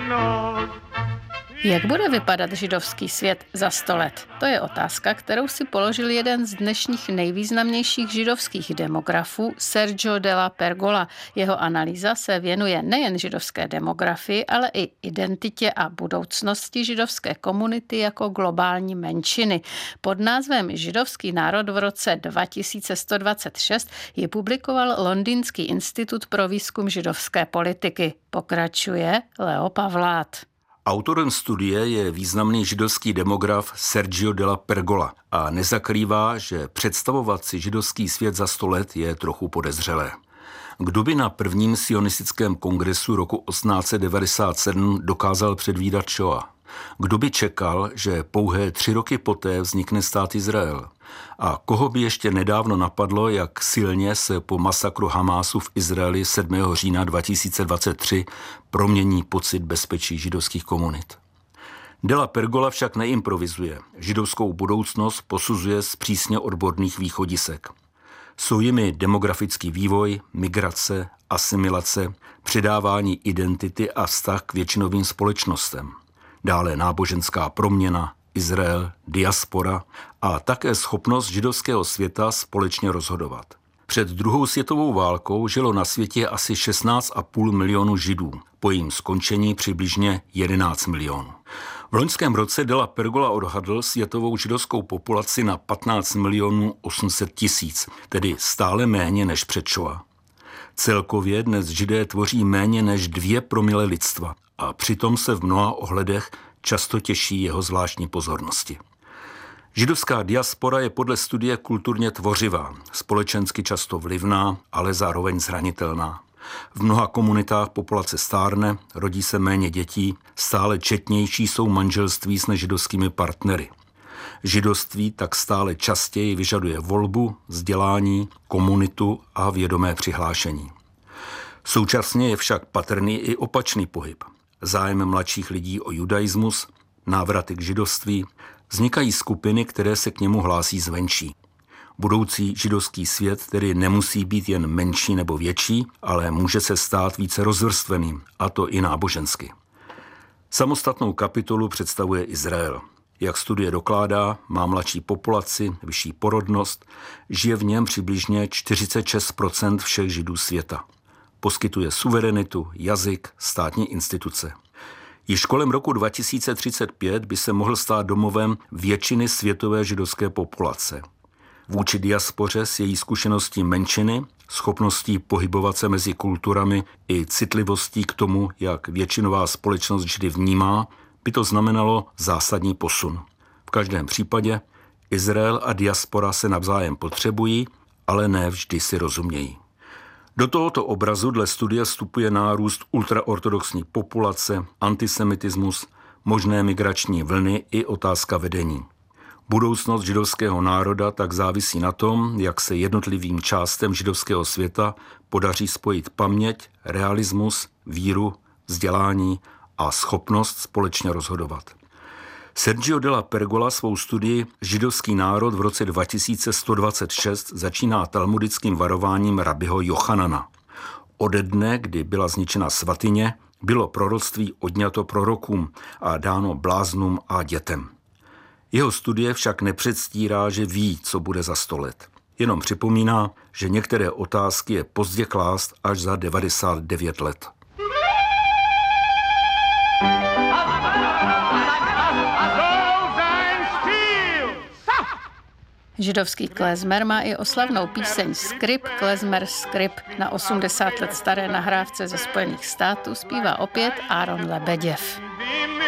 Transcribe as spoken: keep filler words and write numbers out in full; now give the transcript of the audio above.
Jak bude vypadat židovský svět za sto let? To je otázka, kterou si položil jeden z dnešních nejvýznamnějších židovských demografů, Sergio Della Pergola. Jeho analýza se věnuje nejen židovské demografii, ale i identitě a budoucnosti židovské komunity jako globální menšiny. Pod názvem Židovský národ v roce dva tisíce sto dvacet šest ji publikoval Londýnský institut pro výzkum židovské politiky. Pokračuje Leo Pavlát. Autorem studie je významný židovský demograf Sergio Della Pergola a nezakrývá, že představovat si židovský svět za sto let je trochu podezřelé. Kdo by na prvním sionistickém kongresu roku osmnáct set devadesát sedm dokázal předvídat šoa? Kdo by čekal, že pouhé tři roky poté vznikne stát Izrael? A koho by ještě nedávno napadlo, jak silně se po masakru Hamásu v Izraeli sedmého října dva tisíce dvacet tři promění pocit bezpečí židovských komunit? Della Pergola však neimprovizuje. Židovskou budoucnost posuzuje z přísně odborných východisek. Jsou jimi demografický vývoj, migrace, asimilace, předávání identity a vztah k většinovým společnostem. Dále náboženská proměna, Izrael, diaspora a také schopnost židovského světa společně rozhodovat. Před druhou světovou válkou žilo na světě asi šestnáct a půl milionu židů, po jejím skončení přibližně jedenáct milionů. V loňském roce Della Pergola odhadl světovou židovskou populaci na patnáct milionů osm set tisíc, tedy stále méně než před šoa. Celkově dnes židé tvoří méně než dvě promile lidstva a přitom se v mnoha ohledech často těší jeho zvláštní pozornosti. Židovská diaspora je podle studie kulturně tvořivá, společensky často vlivná, ale zároveň zranitelná. V mnoha komunitách populace stárne, rodí se méně dětí, stále četnější jsou manželství s nežidovskými partnery. Židovství tak stále častěji vyžaduje volbu, vzdělání, komunitu a vědomé přihlášení. Současně je však patrný i opačný pohyb. Zájem mladších lidí o judaismus, návraty k židovství, vznikají skupiny, které se k němu hlásí zvenčí. Budoucí židovský svět tedy nemusí být jen menší nebo větší, ale může se stát více rozvrstveným, a to i nábožensky. Samostatnou kapitolu představuje Izrael. Jak studie dokládá, má mladší populaci, vyšší porodnost, žije v něm přibližně čtyřicet šest procent všech židů světa. Poskytuje suverenitu, jazyk, státní instituce. Již kolem roku dva tisíce třicet pět by se mohl stát domovem většiny světové židovské populace. Vůči diaspoře s její zkušeností menšiny, schopností pohybovat se mezi kulturami i citlivostí k tomu, jak většinová společnost židy vnímá, by to znamenalo zásadní posun. V každém případě Izrael a diaspora se navzájem potřebují, ale ne vždy si rozumějí. Do tohoto obrazu dle studie vstupuje nárůst ultraortodoxní populace, antisemitismus, možné migrační vlny i otázka vedení. Budoucnost židovského národa tak závisí na tom, jak se jednotlivým částem židovského světa podaří spojit paměť, realismus, víru, vzdělání a schopnost společně rozhodovat. Sergio Della Pergola svou studii Židovský národ v roce dva tisíce sto dvacet šest začíná talmudickým varováním rabiho Jochanana. Ode dne, kdy byla zničena svatyně, bylo proroctví odňato prorokům a dáno bláznům a dětem. Jeho studie však nepředstírá, že ví, co bude za sto let. Jenom připomíná, že některé otázky je pozdě klást až za devadesát devět let. Židovský klezmer má i oslavnou píseň Skrip, klezmer Skrip. Na osmdesát let staré nahrávce ze Spojených států zpívá opět Áron Lebeděv.